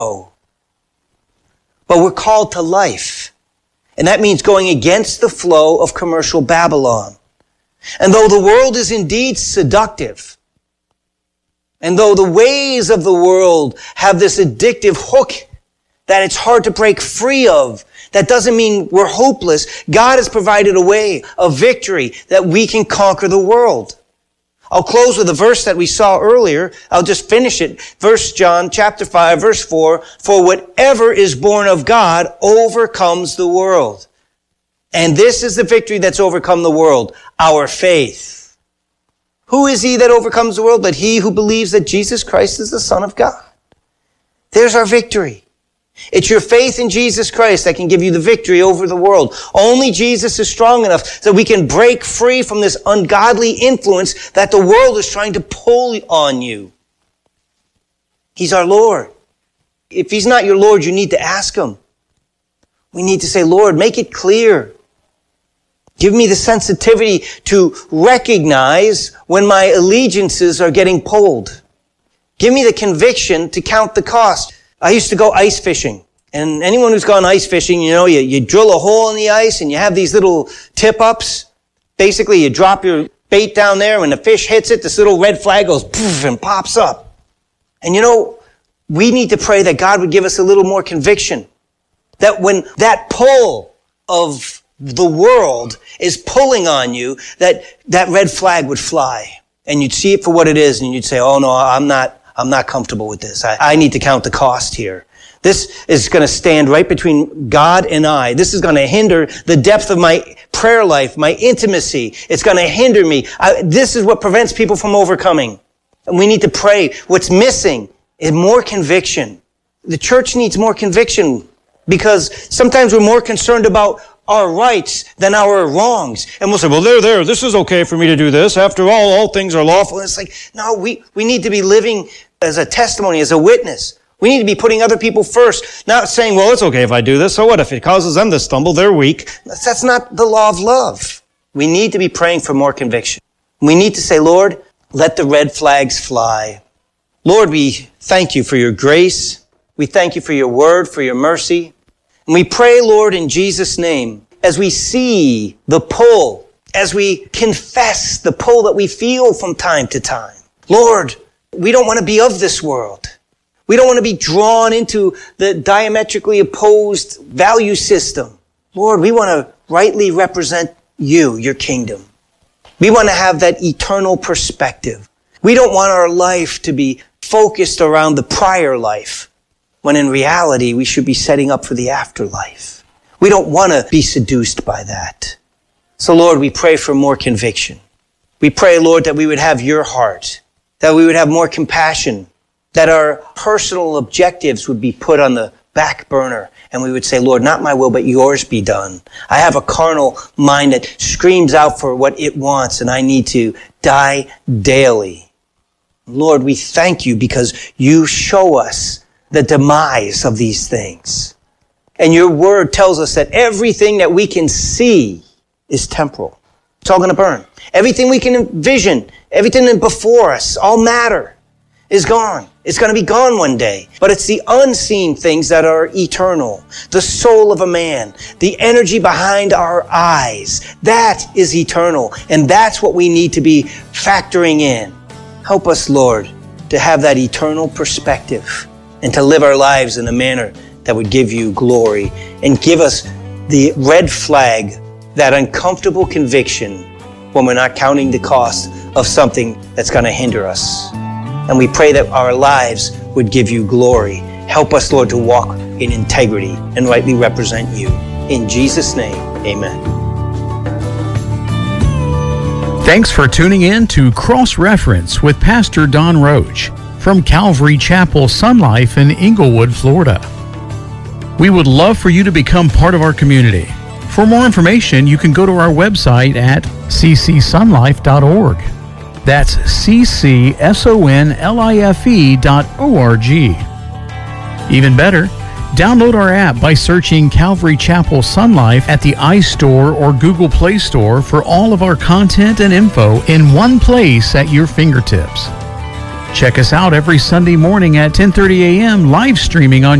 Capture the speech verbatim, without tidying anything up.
Oh. But we're called to life. And that means going against the flow of commercial Babylon. And though the world is indeed seductive, and though the ways of the world have this addictive hook that it's hard to break free of, that doesn't mean we're hopeless. God has provided a way of victory that we can conquer the world. I'll close with a verse that we saw earlier. I'll just finish it. First John chapter five, verse four. For whatever is born of God overcomes the world. And this is the victory that's overcome the world, our faith. Who is he that overcomes the world? But he who believes that Jesus Christ is the Son of God. There's our victory. It's your faith in Jesus Christ that can give you the victory over the world. Only Jesus is strong enough so we can break free from this ungodly influence that the world is trying to pull on you. He's our Lord. If he's not your Lord, you need to ask him. We need to say, Lord, make it clear. Give me the sensitivity to recognize when my allegiances are getting pulled. Give me the conviction to count the cost. I used to go ice fishing. And anyone who's gone ice fishing, you know, you, you drill a hole in the ice and you have these little tip-ups. Basically, you drop your bait down there. When the fish hits it, this little red flag goes poof and pops up. And you know, we need to pray that God would give us a little more conviction. That when that pull of the world is pulling on you, that that red flag would fly. And you'd see it for what it is and you'd say, oh no, I'm not I'm not comfortable with this. I, I need to count the cost here. This is going to stand right between God and I. This is going to hinder the depth of my prayer life, my intimacy. It's going to hinder me. I, this is what prevents people from overcoming. And we need to pray. What's missing is more conviction. The church needs more conviction because sometimes we're more concerned about our rights than our wrongs. And we'll say, well, there, there, this is okay for me to do this. After all, all things are lawful. And it's like, no, we, we need to be living as a testimony, as a witness. We need to be putting other people first, not saying, well, it's okay if I do this. So what if it causes them to stumble? They're weak. That's, that's not the law of love. We need to be praying for more conviction. We need to say, Lord, let the red flags fly. Lord, we thank you for your grace. We thank you for your word, for your mercy. And we pray, Lord, in Jesus' name, as we see the pull, as we confess the pull that we feel from time to time. Lord, we don't want to be of this world. We don't want to be drawn into the diametrically opposed value system. Lord, we want to rightly represent you, your kingdom. We want to have that eternal perspective. We don't want our life to be focused around the prior life, when in reality, we should be setting up for the afterlife. We don't want to be seduced by that. So, Lord, we pray for more conviction. We pray, Lord, that we would have your heart, that we would have more compassion, that our personal objectives would be put on the back burner, and we would say, Lord, not my will, but yours be done. I have a carnal mind that screams out for what it wants, and I need to die daily. Lord, we thank you because you show us the demise of these things. And your word tells us that everything that we can see is temporal. It's all going to burn. Everything we can envision, everything before us, all matter, is gone. It's going to be gone one day. But it's the unseen things that are eternal. The soul of a man, the energy behind our eyes, that is eternal. And that's what we need to be factoring in. Help us, Lord, to have that eternal perspective and to live our lives in a manner that would give you glory and give us the red flag, that uncomfortable conviction when we're not counting the cost of something that's going to hinder us. And we pray that our lives would give you glory. Help us, Lord, to walk in integrity and rightly represent you. In Jesus' name, amen. Thanks for tuning in to Cross Reference with Pastor Don Roach from Calvary Chapel Sun Life in Inglewood, Florida. We would love for you to become part of our community. For more information, you can go to our website at c c sun life dot org. That's C C S O N L I F E dot O R G. Even better, download our app by searching Calvary Chapel Sun Life at the iStore or Google Play Store for all of our content and info in one place at your fingertips. Check us out every Sunday morning at ten thirty a.m. live streaming on